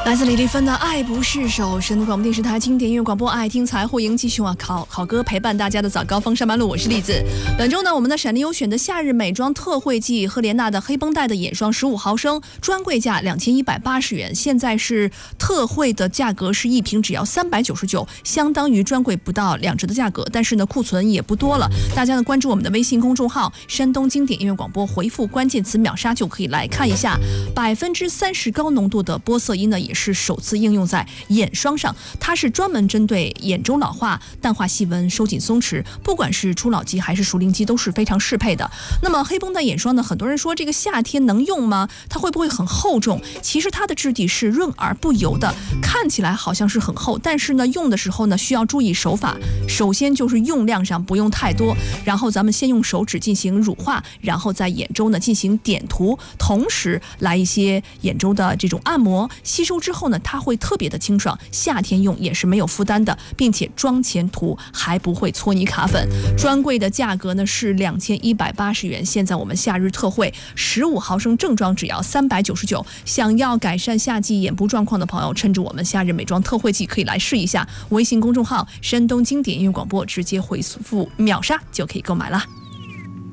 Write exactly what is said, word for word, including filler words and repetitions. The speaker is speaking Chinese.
来自李丽芬的《爱不释手》，神都广播电视台经典音乐广播，爱听财富赢，继续啊好好歌陪伴大家的早高峰上班路，我是栗子。本周呢，我们的闪灵优选的夏日美妆特惠季，赫莲娜的黑绷带的眼霜十五毫升，专柜价两千一百八十元，现在是特惠的价格是一瓶只要三百九十九，相当于专柜不到两折的价格，但是呢库存也不多了，大家呢关注我们的微信公众号山东经典音乐广播，回复关键词秒杀就可以来看一下，百分之三十高浓度的玻色因呢也是首次应用在眼霜上，它是专门针对眼周老化、淡化细纹、收紧松弛，不管是初老肌还是熟龄肌都是非常适配的。那么黑绷带眼霜呢，很多人说这个夏天能用吗？它会不会很厚重？其实它的质地是润而不油的，看起来好像是很厚，但是呢用的时候呢需要注意手法。首先就是用量上不用太多，然后咱们先用手指进行乳化，然后在眼周呢进行点涂，同时来一些眼周的这种按摩，吸收之后呢它会特别的清爽，夏天用也是没有负担的，并且妆前涂还不会搓泥卡粉。专柜的价格呢是两千一百八十元，现在我们夏日特惠十五毫升正装只要三百九十九。想要改善夏季眼部状况的朋友，趁着我们夏日美妆特惠季可以来试一下，微信公众号山东经典音乐广播直接回复秒杀就可以购买了。